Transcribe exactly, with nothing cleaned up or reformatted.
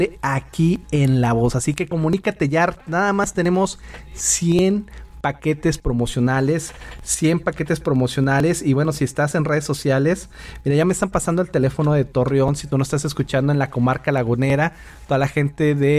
aquí en La Voz. Así que comunícate ya, nada más tenemos cien paquetes promocionales, cien paquetes promocionales. Y bueno, si estás en redes sociales, mira, ya me están pasando el teléfono de Torreón, si tú no estás escuchando en la comarca lagunera, toda la gente de